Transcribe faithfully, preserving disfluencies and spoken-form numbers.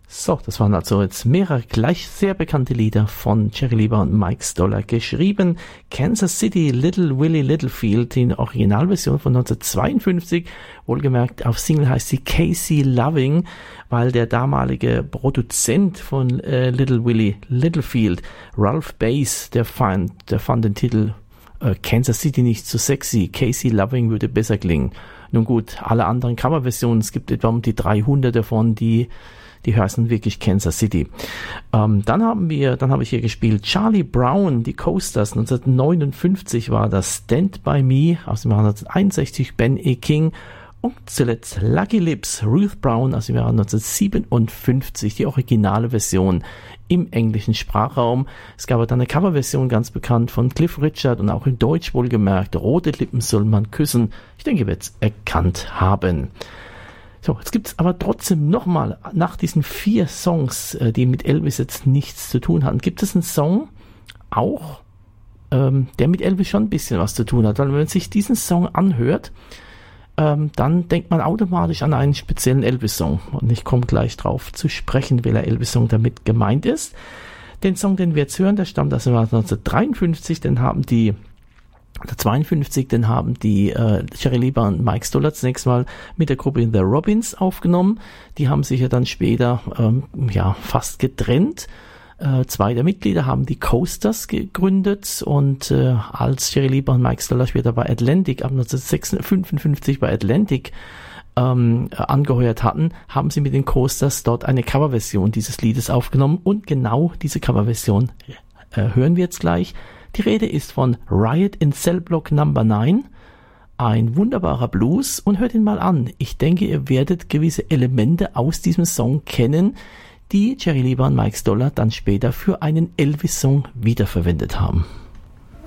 So, das waren also jetzt mehrere gleich sehr bekannte Lieder von Jerry Lieber und Mike Stoller, geschrieben Kansas City, Little Willie Littlefield, die Originalversion von neunzehnhundertzweiundfünfzig, wohlgemerkt auf Single heißt sie Casey Loving, weil der damalige Produzent von äh, Little Willie Littlefield, Ralph Bass, der fand, der fand den Titel äh, Kansas City nicht so sexy, Casey Loving würde besser klingen. Nun gut, alle anderen Coverversionen, es gibt etwa um die dreihundert davon, die Die heißen wirklich Kansas City. Ähm, dann haben wir, dann habe ich hier gespielt Charlie Brown, die Coasters. neunzehnhundertneunundfünfzig war das Stand By Me aus dem Jahr neunzehnhunderteinundsechzig, Ben E. King. Und zuletzt Lucky Lips, Ruth Brown aus dem Jahr neunzehnhundertsiebenundfünfzig, die originale Version im englischen Sprachraum. Es gab aber dann eine Coverversion, ganz bekannt, von Cliff Richard und auch in Deutsch wohlgemerkt. Rote Lippen soll man küssen. Ich denke, ihr werdet es erkannt haben. So, jetzt gibt es aber trotzdem nochmal, nach diesen vier Songs, die mit Elvis jetzt nichts zu tun hatten, gibt es einen Song auch, ähm, der mit Elvis schon ein bisschen was zu tun hat. Weil wenn man sich diesen Song anhört, ähm, dann denkt man automatisch an einen speziellen Elvis-Song. Und ich komme gleich drauf zu sprechen, welcher Elvis-Song damit gemeint ist. Den Song, den wir jetzt hören, der stammt aus dem Jahr neunzehnhundertdreiundfünfzig, den haben die zweiundfünfzig, den haben die äh, Jerry Lieber und Mike Stoller zunächst mal mit der Gruppe The Robins aufgenommen. Die haben sich ja dann später ähm, ja fast getrennt. Äh, zwei der Mitglieder haben die Coasters gegründet und äh, als Jerry Lieber und Mike Stoller später bei Atlantic ab neunzehnhundertfünfundfünfzig bei Atlantic ähm, angeheuert hatten, haben sie mit den Coasters dort eine Coverversion dieses Liedes aufgenommen und genau diese Coverversion äh, hören wir jetzt gleich. Die Rede ist von Riot in Cell Block Number neun, ein wunderbarer Blues, und hört ihn mal an. Ich denke, ihr werdet gewisse Elemente aus diesem Song kennen, die Jerry Lieber und Mike Stoller dann später für einen Elvis-Song wiederverwendet haben.